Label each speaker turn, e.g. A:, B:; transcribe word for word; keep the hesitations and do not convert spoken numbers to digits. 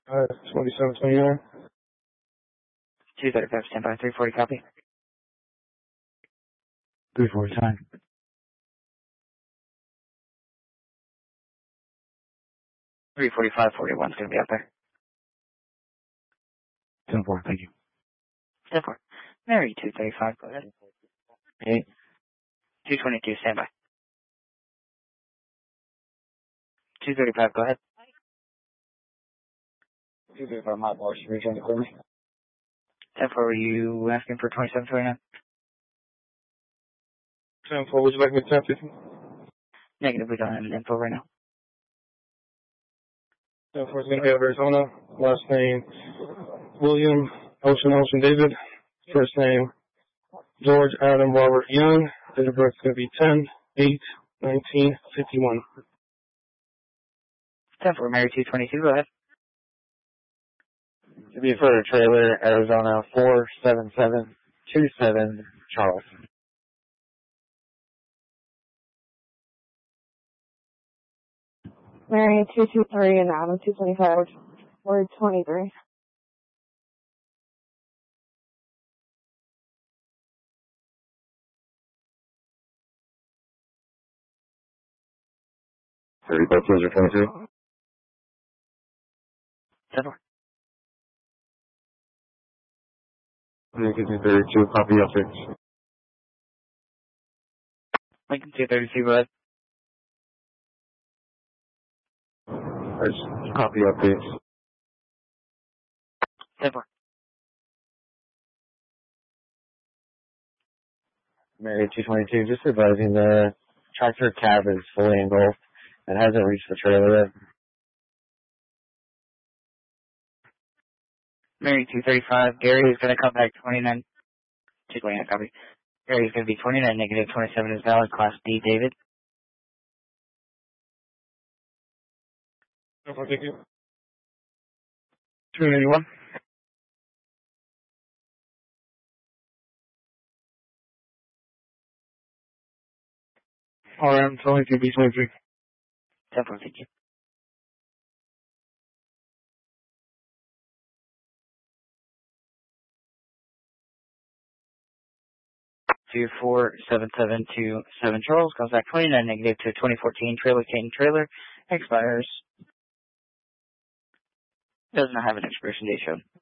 A: Uh, twenty-seven twenty-nine.
B: two thirty-five, stand by. three forty, copy.
C: three forty time.
B: three forty-five, forty-one is going to be out there.
C: ten four, thank you.
B: ten four. Mary, two thirty-five, go ahead.
C: Okay.
B: two twenty-two, stand by. two thirty-five, go ahead.
C: two thirty-five, my boss, you return the call me.
B: ten four, were you asking for twenty-seven twenty-nine?
A: ten four, would you like me to tap it?
B: Negative, we don't have an info right now.
A: ten four is going to be Arizona. Last name, William Ocean Ocean David. First name, George Adam Robert Young. Date of birth is going to be ten eight nineteen fifty-one.
B: ten four, Mary, two twenty-two, go ahead.
C: To be for a trailer, Arizona four seven seven two seven, Charles.
D: Mary, two two three, and Adam, two twenty-five, or twenty-three.
C: thirty-five, pleasure, twenty-three.
B: ten four.
C: Lincoln two thirty-two, copy updates.
B: Lincoln two thirty-two, go ahead.
C: Copy updates.
B: ten four.
C: Mary two twenty-two, just advising the tractor cab is fully engulfed and hasn't reached the trailer yet.
B: Mary, two thirty-five, Gary is going to come back twenty-nine. two twenty-nine, copy. Gary is going to be twenty-nine, negative twenty-seven is valid, class D, David.
A: ten four, thank you.
B: two ninety-one.
A: R M twenty-two B twenty-three.
B: ten four, thank you. two four seven seven two seven Charles comes back twenty-nine, negative to twenty fourteen Trailer King trailer expires. Does not have an expiration date shown.